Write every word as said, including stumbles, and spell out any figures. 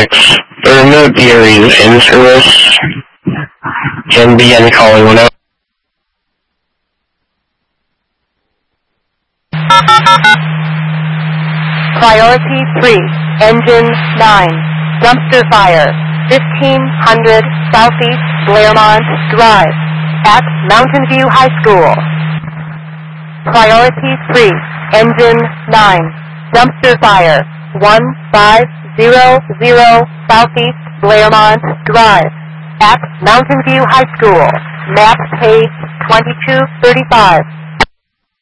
six. The remote D R E is in service. Can begin calling whenever. Priority three, Engine nine, dumpster fire, fifteen hundred Southeast Blairmont Drive, at Mountain View High School. Priority three, Engine nine, dumpster fire, one five zero zero Southeast Blairmont Drive, at Mountain View High School. Map page twenty-two thirty-five.